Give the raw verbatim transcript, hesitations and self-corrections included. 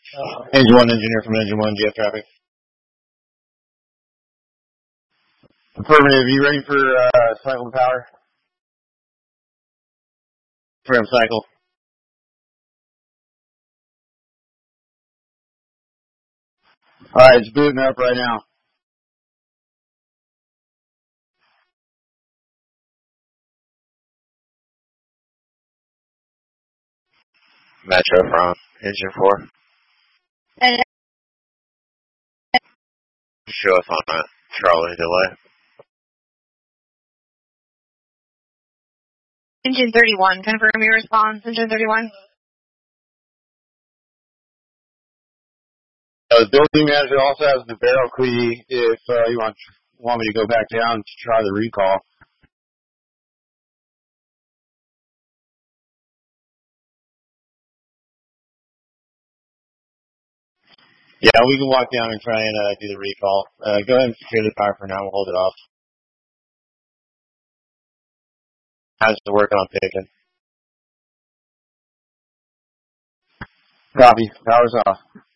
Engine one engineer from Engine one, G F traffic. Affirmative, you ready for uh, cycle and power? Trim cycle. Alright, it's booting up right now. Metro from engine four. Show us on a trolley delay. Engine thirty-one, confirm your response, Engine thirty-one. Uh, the building manager also has the barrel key if uh, you want, want me to go back down to try the recall. Yeah, we can walk down and try and uh, do the recall. Uh, go ahead and secure the power for now. We'll hold it off. How's it working on picking? Copy. Power's off.